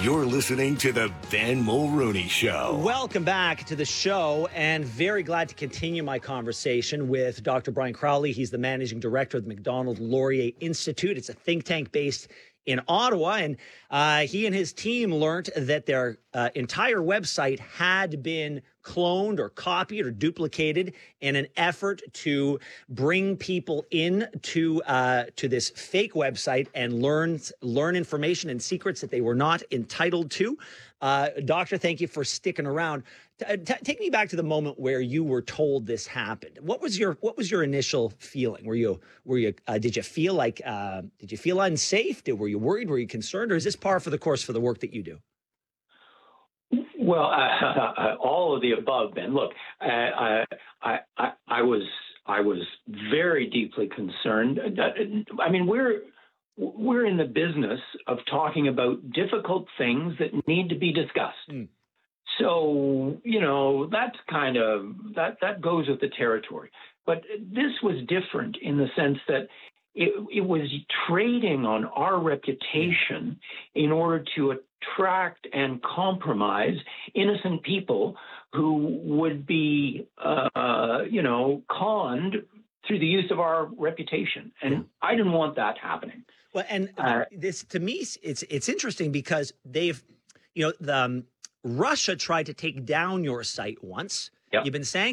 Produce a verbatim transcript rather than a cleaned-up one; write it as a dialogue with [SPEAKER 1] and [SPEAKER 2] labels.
[SPEAKER 1] You're listening to the Ben Mulrooney Show.
[SPEAKER 2] Welcome back to the show, and very glad to continue my conversation with Doctor Brian Crowley. He's the managing director of the Macdonald Laurier Institute. It's a think tank based in Ottawa, and uh, he and his team learned that their uh, entire website had been cloned or copied or duplicated in an effort to bring people in to uh, to this fake website and learn learn information and secrets that they were not entitled to. Uh, doctor, thank you for sticking around. T- t- take me back to the moment where you were told this happened. What was your What was your initial feeling? Were you Were you uh, Did you feel like uh, Did you feel unsafe? Did, were you worried? Were you concerned? Or is this par for the course for the work that you do?
[SPEAKER 3] Well, uh, all of the above, Ben. Look, uh, I, I, I was I was very deeply concerned. I mean, we're we're in the business of talking about difficult things that need to be discussed. Mm. So, you know, that's kind of that that goes with the territory. But this was different in the sense that it, it was trading on our reputation in order to attract and compromise innocent people who would be, uh, you know, conned through the use of our reputation. And yeah. I didn't want that happening.
[SPEAKER 2] Well, and uh, this, to me, it's it's interesting because they've, you know, the um, Russia tried to take down your site once.
[SPEAKER 3] Yep.
[SPEAKER 2] You've been saying